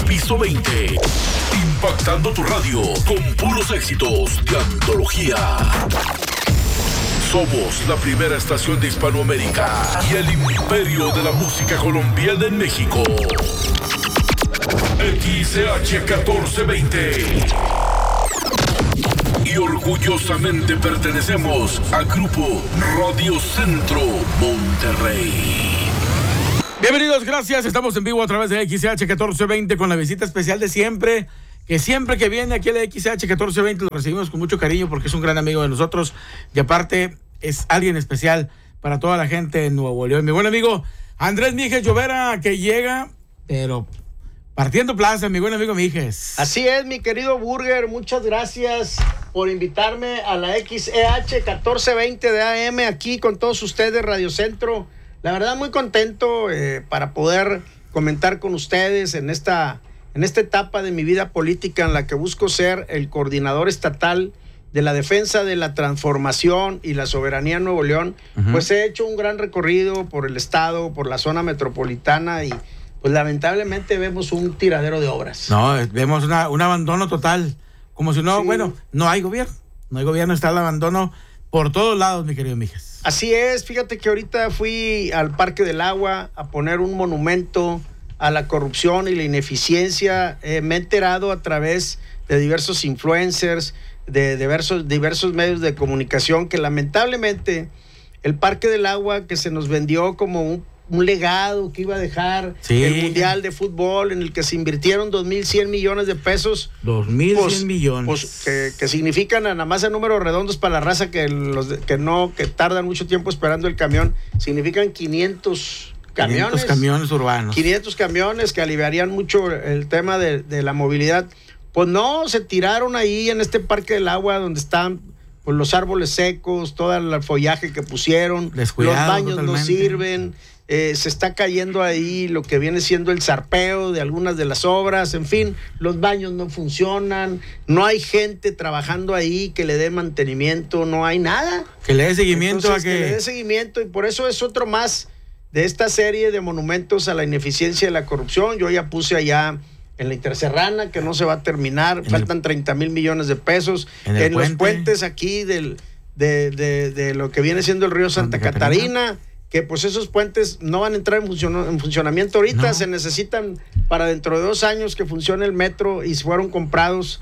Piso 20. Impactando tu radio con puros éxitos de antología. Somos la primera estación de Hispanoamérica y el imperio de la música colombiana en México. XCH 1420. Y orgullosamente pertenecemos al grupo Radio Centro Monterrey. Bienvenidos, gracias. Estamos en vivo a través de XCH 1420 con la visita especial de siempre. Que siempre que viene aquí a la XCH 1420 lo recibimos con mucho cariño porque es un gran amigo de nosotros y aparte es alguien especial para toda la gente en Nuevo León. Mi buen amigo Andrés Mijes Llovera, que llega, pero partiendo plaza, mi buen amigo Mijes. Así es, mi querido Burger, muchas gracias por invitarme a la XEH 1420 de AM aquí con todos ustedes, Radio Centro. La verdad muy contento para poder comentar con ustedes en esta etapa de mi vida política en la que busco ser el coordinador estatal de la defensa de la transformación y la soberanía en Nuevo León. Pues he hecho un gran recorrido por el estado, por la zona metropolitana y pues lamentablemente vemos un tiradero de obras. No, vemos un abandono total, como si no, sí. Bueno, no hay gobierno, está el abandono por todos lados, mi querido Mijes. Así es, fíjate que ahorita fui al Parque del Agua a poner un monumento a la corrupción y la ineficiencia. Me he enterado a través de diversos influencers, de diversos medios de comunicación, que lamentablemente el Parque del Agua, que se nos vendió como un legado que iba a dejar el Mundial de Fútbol, en el que se invirtieron 2,100 millones de pesos. 2,100 millones. Pues, que significan nada más en números redondos para la raza que tardan mucho tiempo esperando el camión, significan 500 camiones urbanos. 500 camiones que aliviarían mucho el tema de la movilidad. Pues no, se tiraron ahí en este Parque del Agua donde están pues, los árboles secos, todo el follaje que pusieron, descuidado, los baños totalmente. no sirven, se está cayendo ahí lo que viene siendo el zarpeo de algunas de las obras, en fin, los baños no funcionan, no hay gente trabajando ahí que le dé mantenimiento, no hay nada. Que le dé seguimiento. Entonces, que le dé seguimiento, y por eso es otro más de esta serie de monumentos a la ineficiencia y la corrupción. Yo ya puse allá en la Interserrana, que no se va a terminar, faltan 30,000 millones de pesos. En los puentes aquí de lo que viene siendo el río Santa Catarina, que pues esos puentes no van a entrar en funcionamiento ahorita, no. Se necesitan para dentro de 2 años que funcione el metro, y si fueron comprados,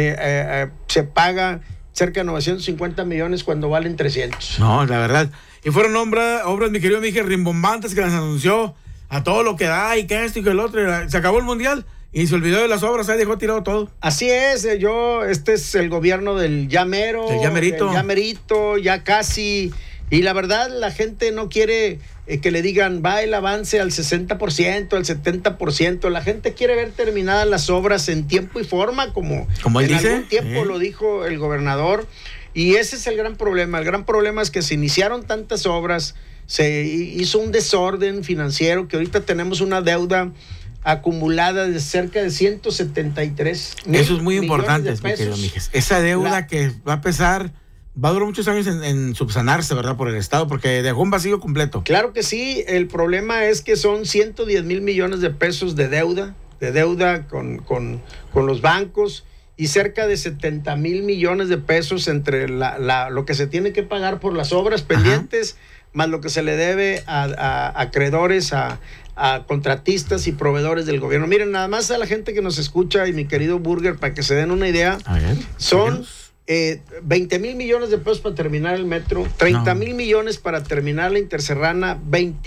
se paga cerca de 950 millones cuando valen 300. No, la verdad. Y fueron obras, mi querido Miguel, rimbombantes, que las anunció a todo lo que da y que esto y que el otro. Se acabó el Mundial y se olvidó de las obras, ahí dejó tirado todo. Así es, este es el gobierno del ya mero, del ya merito. Del ya merito, ya casi. Y la verdad, la gente no quiere que le digan, va el avance al 60%, al 70%. La gente quiere ver terminadas las obras en tiempo y forma, como él dice. Algún tiempo lo dijo el gobernador. Y ese es el gran problema. El gran problema es que se iniciaron tantas obras, se hizo un desorden financiero, que ahorita tenemos una deuda acumulada de cerca de 173 millones. Eso es muy importante, mi querido Mijes. Esa deuda que va a pesar, va a durar muchos años en subsanarse, ¿verdad? Por el Estado, porque dejó un vacío completo. Claro que sí. El problema es que son 110,000 millones de pesos de deuda con los bancos, y cerca de 70,000 millones de pesos entre lo que se tiene que pagar por las obras pendientes, más lo que se le debe a acreedores, a contratistas y proveedores del gobierno. Miren, nada más a la gente que nos escucha, y mi querido Burger, para que se den una idea, son 20,000 millones de pesos para terminar el metro, 30,000 millones para terminar la Interserrana,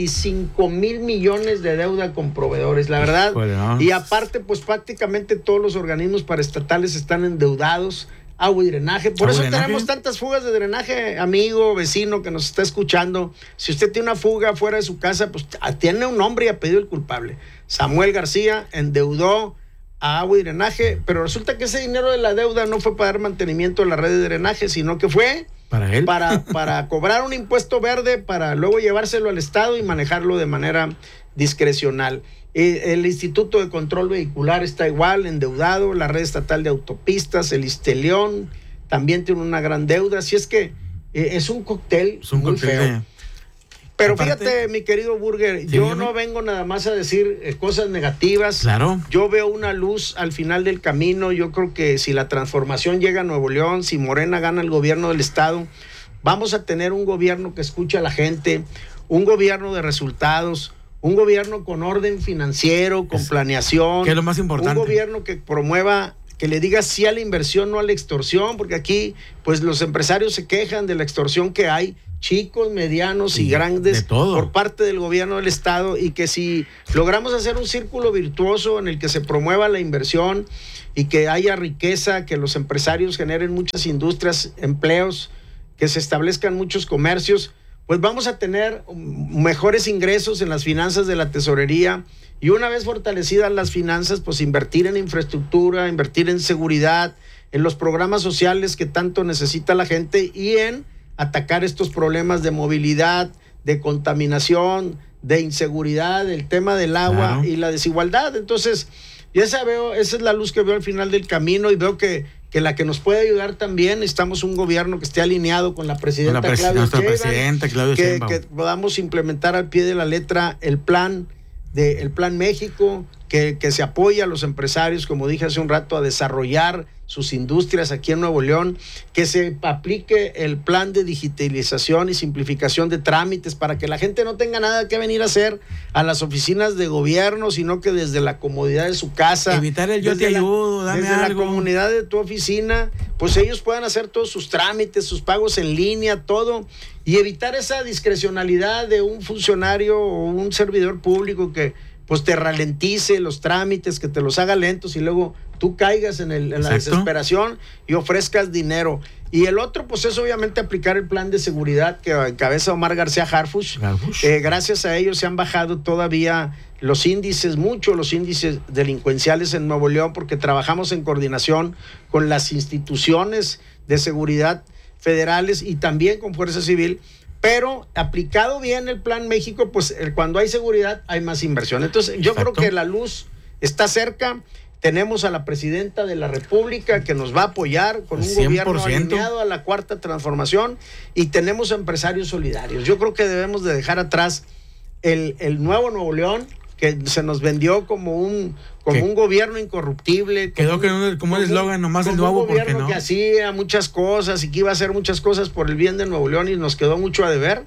25,000 millones de deuda con proveedores, la verdad. Y aparte, pues prácticamente todos los organismos paraestatales están endeudados. Agua y drenaje, por eso tenemos tantas fugas de drenaje, amigo, vecino que nos está escuchando. Si usted tiene una fuga fuera de su casa, pues tiene un nombre y apellido el culpable. Samuel García endeudó a agua y drenaje, pero resulta que ese dinero de la deuda no fue para dar mantenimiento a la red de drenaje, sino que fue para él, para cobrar un impuesto verde, para luego llevárselo al Estado y manejarlo de manera discrecional. El Instituto de Control Vehicular está igual, endeudado, la red estatal de autopistas, el Isteleón, también tiene una gran deuda, así es que es un cóctel muy feo. Pero fíjate, mi querido Burger, yo no vengo nada más a decir cosas negativas. Claro. Yo veo una luz al final del camino. Yo creo que si la transformación llega a Nuevo León, si Morena gana el gobierno del estado, vamos a tener un gobierno que escucha a la gente, un gobierno de resultados, un gobierno con orden financiero, con planeación. Que es lo más importante. Un gobierno que promueva, que le diga sí a la inversión, no a la extorsión, porque aquí pues los empresarios se quejan de la extorsión que hay, chicos, medianos y grandes, por parte del gobierno del estado, y que si logramos hacer un círculo virtuoso en el que se promueva la inversión y que haya riqueza, que los empresarios generen muchas industrias, empleos, que se establezcan muchos comercios, pues vamos a tener mejores ingresos en las finanzas de la tesorería, y una vez fortalecidas las finanzas, pues invertir en infraestructura, invertir en seguridad, en los programas sociales que tanto necesita la gente, y en atacar estos problemas de movilidad, de contaminación, de inseguridad, el tema del agua y la desigualdad. Entonces, esa es la luz que veo al final del camino, y veo que la que nos puede ayudar también, necesitamos un gobierno que esté alineado con la presidenta Claudia Sheinbaum, que podamos implementar al pie de la letra el plan México, que se apoya a los empresarios, como dije hace un rato, a desarrollar sus industrias aquí en Nuevo León, que se aplique el plan de digitalización y simplificación de trámites para que la gente no tenga nada que venir a hacer a las oficinas de gobierno, sino que desde la comodidad de su casa, evitar el yo te ayudo, dame desde algo, la comunidad de tu oficina, pues ellos puedan hacer todos sus trámites, sus pagos en línea, todo, y evitar esa discrecionalidad de un funcionario o un servidor público que pues te ralentice los trámites, que te los haga lentos y luego tú caigas en la desesperación y ofrezcas dinero. Y el otro, pues es obviamente aplicar el plan de seguridad que encabeza Omar García Harfuch. Gracias a ellos se han bajado todavía los índices delincuenciales en Nuevo León, porque trabajamos en coordinación con las instituciones de seguridad federales y también con Fuerza Civil. Pero aplicado bien el Plan México, pues cuando hay seguridad hay más inversión. Entonces yo creo que la luz está cerca. Tenemos a la presidenta de la República que nos va a apoyar con un 100%. Gobierno alineado a la cuarta transformación, y tenemos empresarios solidarios. Yo creo que debemos de dejar atrás el nuevo Nuevo León, que se nos vendió como un gobierno incorruptible. Quedó como un eslogan, nomás el nuevo, porque no. Un gobierno que hacía muchas cosas y que iba a hacer muchas cosas por el bien de Nuevo León, y nos quedó mucho a deber.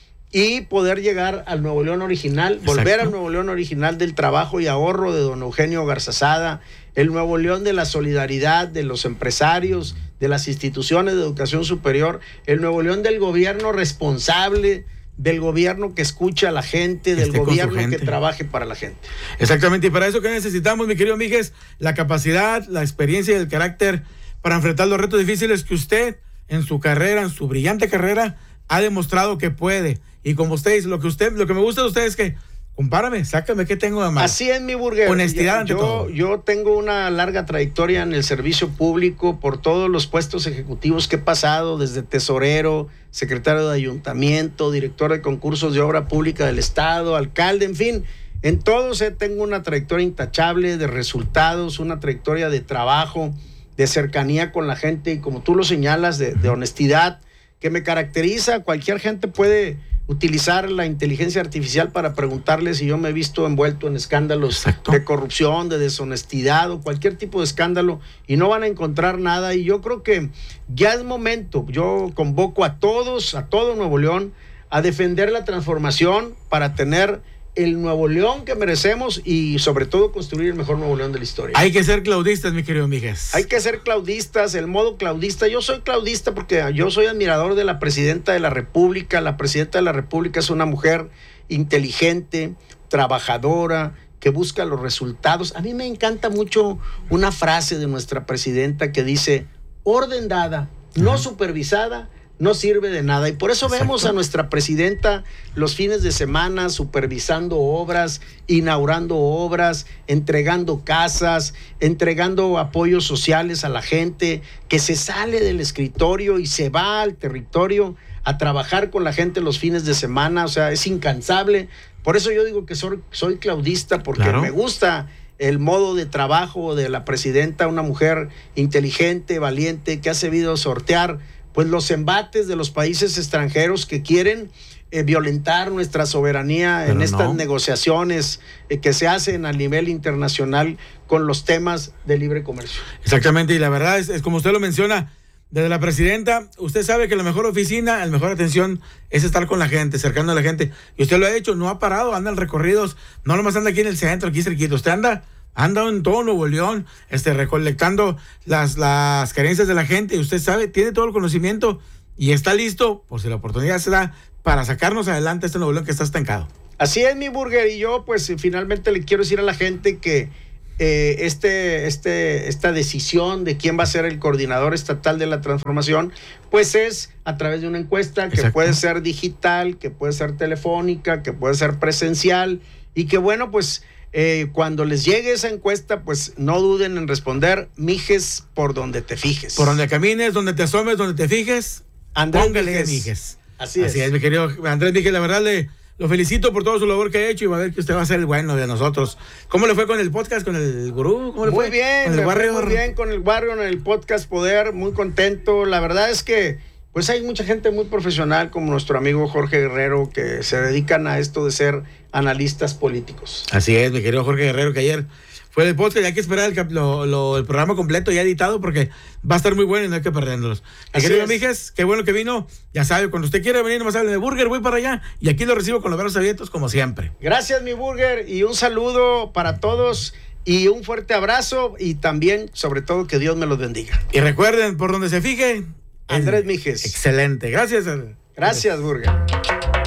Y poder llegar al Nuevo León original, volver al Nuevo León original del trabajo y ahorro de don Eugenio Garzazada, el Nuevo León de la solidaridad, de los empresarios, de las instituciones de educación superior, el Nuevo León del gobierno responsable, del gobierno que escucha a la gente, del gobierno que trabaje para la gente. Exactamente, y para eso que necesitamos, mi querido Mijes, la capacidad, la experiencia y el carácter para enfrentar los retos difíciles que usted en su carrera, en su brillante carrera, ha demostrado que puede. Y como usted dice, lo que me gusta de usted es que, compárame, sácame qué tengo de malo. Así es, mi Burger. Honestidad ante todo. Yo tengo una larga trayectoria en el servicio público por todos los puestos ejecutivos que he pasado, desde tesorero, secretario de ayuntamiento, director de concursos de obra pública del estado, alcalde, en fin. En todos tengo una trayectoria intachable de resultados, una trayectoria de trabajo, de cercanía con la gente y, como tú lo señalas, de honestidad, que me caracteriza. Cualquier gente puede utilizar la inteligencia artificial para preguntarle si yo me he visto envuelto en escándalos de corrupción, de deshonestidad o cualquier tipo de escándalo, y no van a encontrar nada. Y yo creo que ya es momento. Yo convoco a todo Nuevo León a defender la transformación para tener el Nuevo León que merecemos y sobre todo construir el mejor Nuevo León de la historia. Hay que ser claudistas, mi querido Mijes. Hay que ser claudistas, el modo claudista. Yo soy claudista porque yo soy admirador de la presidenta de la República. La presidenta de la República es una mujer inteligente, trabajadora, que busca los resultados. A mí me encanta mucho una frase de nuestra presidenta que dice: orden dada, no supervisada, no sirve de nada. Y por eso vemos a nuestra presidenta los fines de semana supervisando obras, inaugurando obras, entregando casas, entregando apoyos sociales a la gente, que se sale del escritorio y se va al territorio a trabajar con la gente los fines de semana. O sea, es incansable. Por eso yo digo que soy claudista, porque me gusta el modo de trabajo de la presidenta, una mujer inteligente, valiente, que ha sabido sortear pues los embates de los países extranjeros que quieren violentar nuestra soberanía en estas negociaciones que se hacen a nivel internacional con los temas de libre comercio. Exactamente, y la verdad es como usted lo menciona, desde la presidenta, usted sabe que la mejor oficina, la mejor atención es estar con la gente, cercano a la gente, y usted lo ha hecho, no ha parado, anda en recorridos, no nomás anda aquí en el centro, aquí cerquita, usted anda en todo Nuevo León, recolectando las carencias de la gente, y usted sabe, tiene todo el conocimiento, y está listo, por si la oportunidad se da, para sacarnos adelante este Nuevo León que está estancado. Así es, mi Burger, y yo pues finalmente le quiero decir a la gente que esta decisión de quién va a ser el coordinador estatal de la transformación, pues es a través de una encuesta que puede ser digital, que puede ser telefónica, que puede ser presencial, y que bueno, pues cuando les llegue esa encuesta, pues no duden en responder, mijes por donde te fijes. Por donde camines, donde te asomes, donde te fijes, Andrés póngale mijes. Así es, mi querido Andrés Mijes, la verdad lo felicito por todo su labor que ha hecho y va a ver que usted va a ser el bueno de nosotros. ¿Cómo le fue con el podcast, con el gurú? ¿Cómo le fue? Muy bien, con el Warrior. Muy bien con el Warrior en el podcast Poder, muy contento. La verdad es que pues hay mucha gente muy profesional como nuestro amigo Jorge Guerrero que se dedican a esto de ser analistas políticos. Así es, mi querido Jorge Guerrero, que ayer fue el podcast y hay que esperar el programa completo ya editado porque va a estar muy bueno y no hay que perdernos. Mi querido Mijes, qué bueno que vino. Ya sabe, cuando usted quiera venir, nomás hable de Burger, voy para allá y aquí lo recibo con los brazos abiertos como siempre. Gracias, mi Burger, y un saludo para todos y un fuerte abrazo y también, sobre todo, que Dios me los bendiga. Y recuerden, por donde se fije, Andrés Mijes. Excelente, gracias. Gracias, Burger.